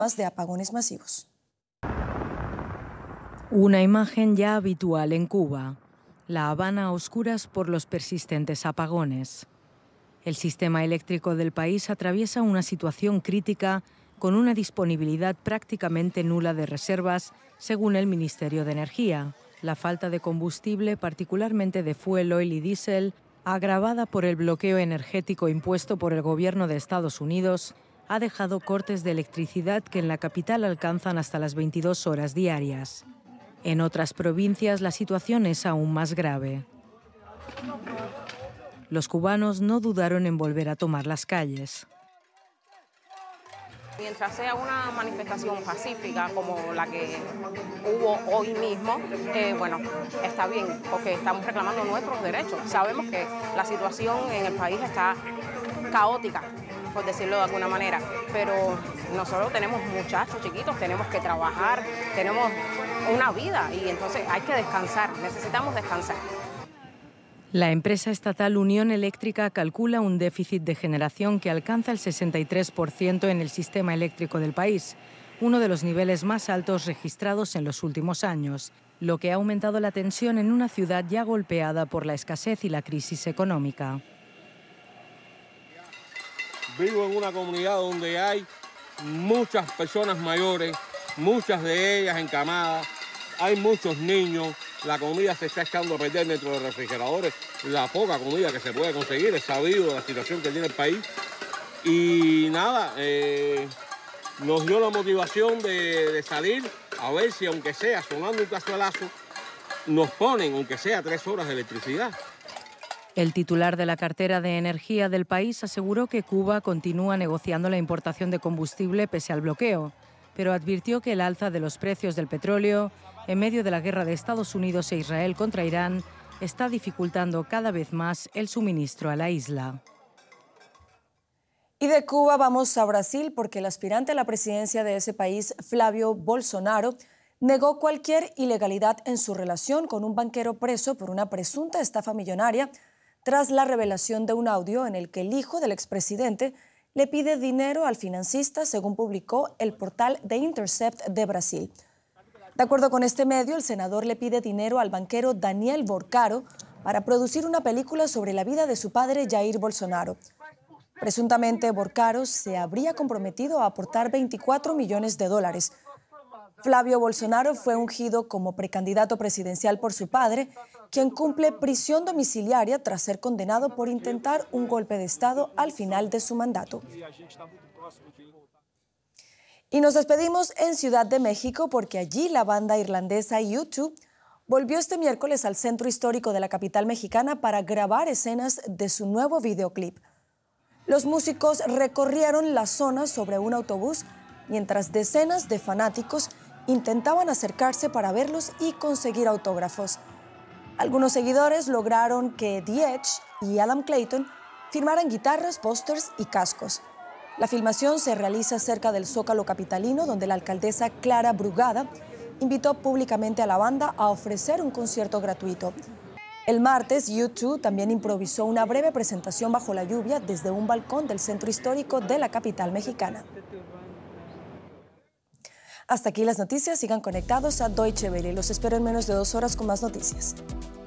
de apagones masivos. Una imagen ya habitual en Cuba. La Habana a oscuras por los persistentes apagones. El sistema eléctrico del país atraviesa una situación crítica con una disponibilidad prácticamente nula de reservas, según el Ministerio de Energía. La falta de combustible, particularmente de fuel oil y diésel, agravada por el bloqueo energético impuesto por el gobierno de Estados Unidos, ha dejado cortes de electricidad que en la capital alcanzan hasta las 22 horas diarias. En otras provincias la situación es aún más grave. Los cubanos no dudaron en volver a tomar las calles. Mientras sea una manifestación pacífica como la que hubo hoy mismo, bueno, está bien, porque estamos reclamando nuestros derechos. Sabemos que la situación en el país está caótica, por decirlo de alguna manera, pero nosotros tenemos muchachos chiquitos, tenemos que trabajar, tenemos una vida y entonces hay que descansar, necesitamos descansar. La empresa estatal Unión Eléctrica calcula un déficit de generación que alcanza el 63% en el sistema eléctrico del país, uno de los niveles más altos registrados en los últimos años, lo que ha aumentado la tensión en una ciudad ya golpeada por la escasez y la crisis económica. Vivo en una comunidad donde hay muchas personas mayores, muchas de ellas encamadas, hay muchos niños. La comida se está echando a perder dentro de los refrigeradores. La poca comida que se puede conseguir es sabido de la situación que tiene el país. Y nada, nos dio la motivación de salir a ver si, aunque sea sonando un cazuelazo, nos ponen, aunque sea 3 horas de electricidad. El titular de la cartera de energía del país aseguró que Cuba continúa negociando la importación de combustible pese al bloqueo, pero advirtió que el alza de los precios del petróleo en medio de la guerra de Estados Unidos e Israel contra Irán está dificultando cada vez más el suministro a la isla. Y de Cuba vamos a Brasil porque el aspirante a la presidencia de ese país, Flavio Bolsonaro, negó cualquier ilegalidad en su relación con un banquero preso por una presunta estafa millonaria tras la revelación de un audio en el que el hijo del expresidente le pide dinero al financista, según publicó el portal The Intercept de Brasil. De acuerdo con este medio, el senador le pide dinero al banquero Daniel Borcaro para producir una película sobre la vida de su padre Jair Bolsonaro. Presuntamente, Borcaro se habría comprometido a aportar 24 millones de dólares. Flavio Bolsonaro fue ungido como precandidato presidencial por su padre, quien cumple prisión domiciliaria tras ser condenado por intentar un golpe de Estado al final de su mandato. Y nos despedimos en Ciudad de México porque allí la banda irlandesa U2 volvió este miércoles al centro histórico de la capital mexicana para grabar escenas de su nuevo videoclip. Los músicos recorrieron la zona sobre un autobús mientras decenas de fanáticos intentaban acercarse para verlos y conseguir autógrafos. Algunos seguidores lograron que The Edge y Adam Clayton firmaran guitarras, pósters y cascos. La filmación se realiza cerca del Zócalo capitalino, donde la alcaldesa Clara Brugada invitó públicamente a la banda a ofrecer un concierto gratuito. El martes, U2 también improvisó una breve presentación bajo la lluvia desde un balcón del centro histórico de la capital mexicana. Hasta aquí las noticias. Sigan conectados a Deutsche Welle. Los espero en menos de 2 horas con más noticias.